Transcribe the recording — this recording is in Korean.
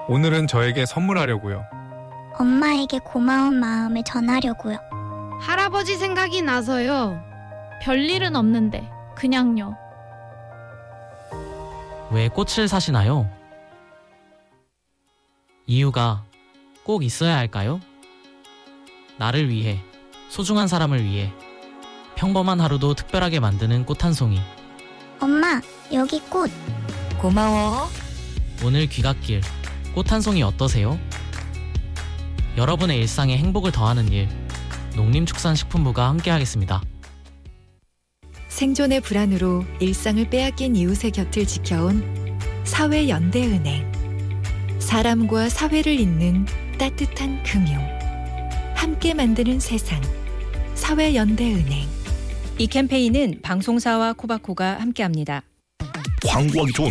오늘은 저에게 선물하려고요. 엄마에게 고마운 마음을 전하려고요. 할아버지 생각이 나서요. 별일은 없는데 그냥요. 왜 꽃을 사시나요? 이유가 꼭 있어야 할까요? 나를 위해, 소중한 사람을 위해 평범한 하루도 특별하게 만드는 꽃 한 송이. 엄마, 여기 꽃. 고마워. 오늘 귀갓길 꽃 한 송이 어떠세요? 여러분의 일상에 행복을 더하는 일, 농림축산식품부가 함께하겠습니다. 생존의 불안으로 일상을 빼앗긴 이웃의 곁을 지켜온 사회연대은행. 사람과 사회를 잇는 따뜻한 금융. 함께 만드는 세상. 사회연대은행. 이 캠페인은 방송사와 코바코가 함께합니다. 광고하기 좋은